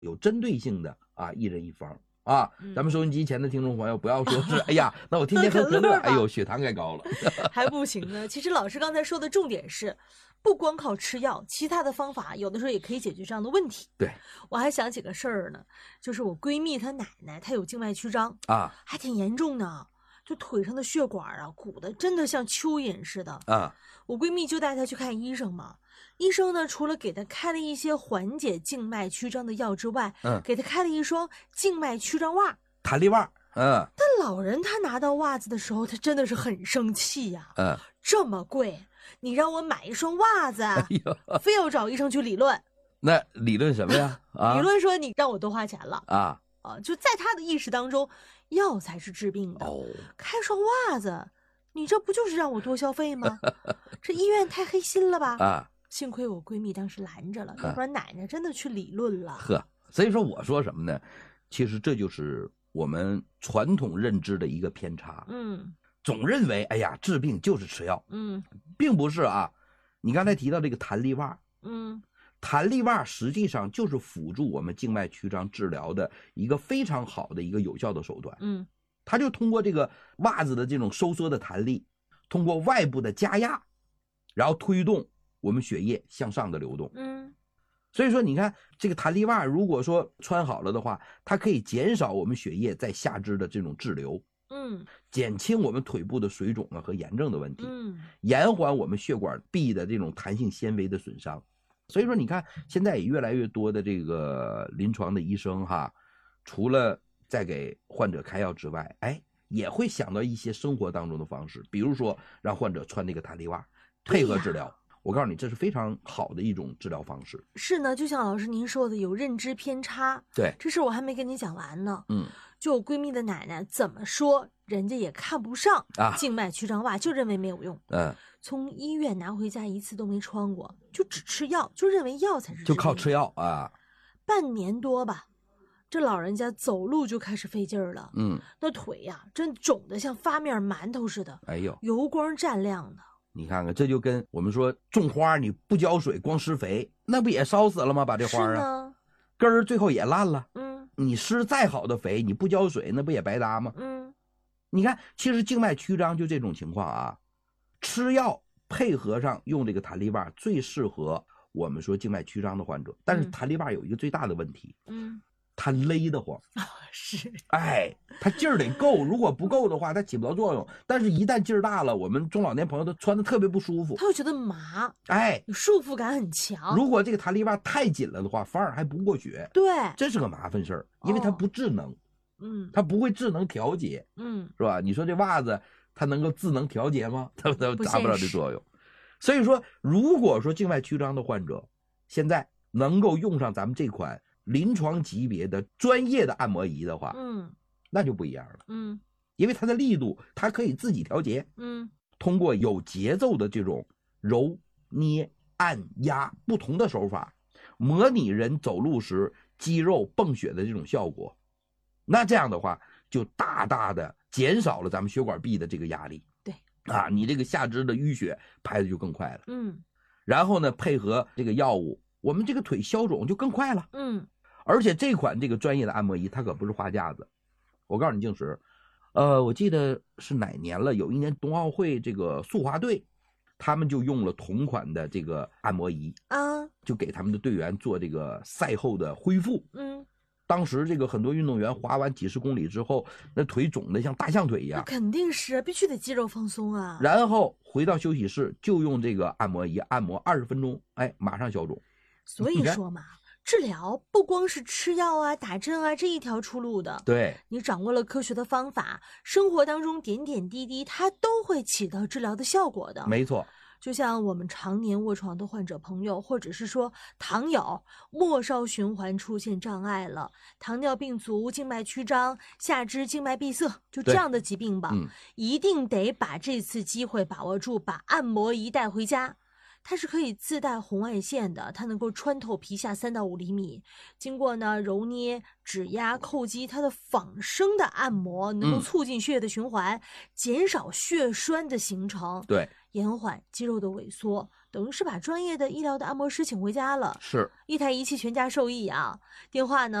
有针对性的啊，一人一方啊。咱们收音机前的听众朋友不要说是哎呀，那我天天喝可乐，哎呦，血糖该高了， 还不行呢。其实老师刚才说的重点是，不光靠吃药，其他的方法有的时候也可以解决这样的问题。 对， 我还想起个事儿呢，就是我闺蜜她奶奶，她有静脉曲张啊， 还挺严重的，就腿上的血管啊鼓的真的像蚯蚓似的啊。 我闺蜜就带她去看医生嘛，医生呢除了给她开了一些缓解静脉曲张的药之外，给她开了一双静脉曲张袜， 弹力袜。 但老人他拿到袜子的时候，他真的是很生气呀。这么贵，你让我买一双袜子，非要找医生去理论。 那理论什么呀？ 理论说你让我多花钱了啊！ 就在他的意识当中，药才是治病的。开双袜子，你这不就是让我多消费吗？这医院太黑心了吧？幸亏我闺蜜当时拦着了，要不然奶奶真的去理论了。 所以说我说什么呢？其实这就是我们传统认知的一个偏差。总认为哎呀治病就是吃药。并不是啊。你刚才提到这个弹力袜，弹力袜实际上就是辅助我们静脉曲张治疗的一个非常好的一个有效的手段。它就通过这个袜子的这种收缩的弹力，通过外部的加压，然后推动我们血液向上的流动。所以说你看这个弹力袜如果说穿好了的话，它可以减少我们血液在下肢的这种滞留，减轻我们腿部的水肿啊和炎症的问题，延缓我们血管壁的这种弹性纤维的损伤。所以说你看现在也越来越多的这个临床的医生哈，除了在给患者开药之外，也会想到一些生活当中的方式，比如说让患者穿那个弹力袜配合治疗。我告诉你，这是非常好的一种治疗方式。 是呢，就像老师您说的，有认知偏差。 对， 这事我还没跟你讲完呢。就我闺蜜的奶奶怎么说，人家也看不上静脉曲张袜，就认为没有用。从医院拿回家一次都没穿过，就只吃药，就认为药才是治病的， 就靠吃药啊。 半年多吧，这老人家走路就开始费劲儿了。那腿呀，真肿得像发面馒头似的。 哎呦， 油光湛亮的。 你看看，这就跟我们说种花你不浇水光施肥，那不也烧死了吗？把这花啊，根儿最后也烂了。你施再好的肥，你不浇水，那不也白搭吗？你看，其实静脉曲张就这种情况啊，吃药配合上用这个弹力袜最适合我们说静脉曲张的患者。但是弹力袜有一个最大的问题，它勒得慌。 是， 它劲儿得够，如果不够的话它起不到作用。但是一旦劲儿大了，我们中老年朋友都穿的特别不舒服， 他会觉得麻，束缚感很强。 如果这个弹力袜太紧了的话，反而还不过血。 对， 这是个麻烦事儿，因为它不智能。它不会智能调节。是吧？你说这袜子它能够智能调节吗？它达不了这作用。所以说如果说静脉曲张的患者现在能够用上咱们这款临床级别的专业的按摩仪的话，那就不一样了。因为它的力度它可以自己调节。通过有节奏的这种揉捏按压不同的手法，模拟人走路时肌肉泵血的这种效果。那这样的话就大大的减少了咱们血管壁的这个压力。 对你这个下肢的淤血排的就更快了。然后呢配合这个药物，我们这个腿消肿就更快了。而且这款这个专业的按摩仪它可不是花架子。我告诉你静石，我记得是哪年了，有一年冬奥会这个速滑队他们就用了同款的这个按摩仪就给他们的队员做这个赛后的恢复。当时这个很多运动员滑完几十公里之后，那腿肿得像大象腿一样。 那肯定是必须得肌肉放松啊。 然后回到休息室就用这个按摩仪按摩20分钟，马上消肿。 所以说嘛，治疗不光是吃药啊打针啊这一条出路的。 对， 你掌握了科学的方法，生活当中点点滴滴它都会起到治疗的效果的。 没错。 就像我们常年卧床的患者朋友，或者是说糖友末梢循环出现障碍了，糖尿病足、静脉曲张、下肢静脉闭塞，就这样的疾病吧，一定得把这次机会把握住，把按摩仪带回家。 它是可以自带红外线的，它能够穿透皮下3到5厘米，经过呢揉捏、指压、叩击，它的仿生的按摩能够促进血液的循环，减少血栓的形成， 对， 延缓肌肉的萎缩，等于是把专业的医疗的按摩师请回家了， 是一台仪器全家受益啊。电话呢